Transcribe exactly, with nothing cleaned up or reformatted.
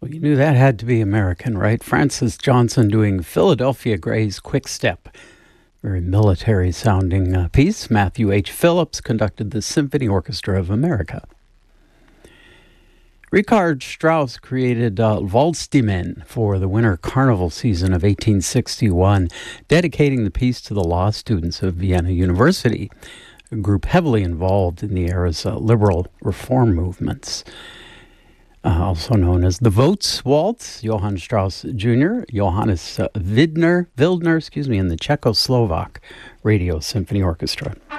Well, you knew that had to be American, right? Francis Johnson doing Philadelphia Gray's Quick Step. Very military-sounding uh, piece. Matthew H. Phillips conducted the Symphony Orchestra of America. Richard Strauss created uh, Waldstimmen for the winter carnival season of eighteen sixty-one, dedicating the piece to the law students of Vienna University, a group heavily involved in the era's uh, liberal reform movements. Uh, also known as the Votes Waltz, Johann Strauss Junior, Johannes uh, Widner, Wildner, excuse me, and the Czechoslovak Radio Symphony Orchestra.